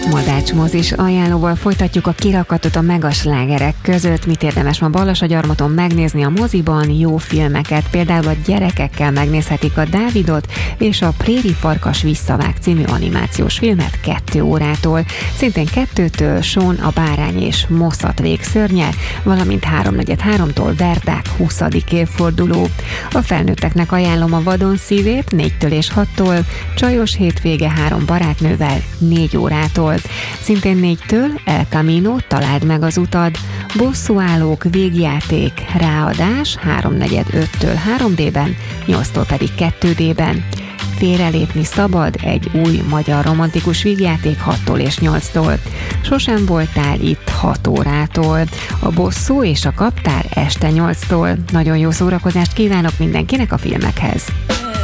Madács mozis ajánlóval folytatjuk a kirakatot a megaslágerek között. Mit érdemes ma Ballasagyarmaton megnézni a moziban? Jó filmeket, például a gyerekekkel megnézhetik a Dávidot és a Préri Farkas Visszavág című animációs filmet 2 órától. Szintén 2-től Sean a bárány és Mosszat végszörnye, valamint 3:43-tól Verdák 20. évforduló. A felnőtteknek ajánlom a Vadon szívét 4-től és 6-tól, Csajos hétvége 3 barátnővel 4 órától. Szintén 4-től El Camino, találd meg az utad, Bosszúállók végjáték, ráadás 3:45-től 3D-ben, 8-tól pedig 2D-ben. Félrelépni szabad, egy új magyar romantikus vígjáték 6-tól és 8-tól. Sosem voltál itt 6 órától. A Bosszú és a Kaptár este 8-tól. Nagyon jó szórakozást kívánok mindenkinek a filmekhez!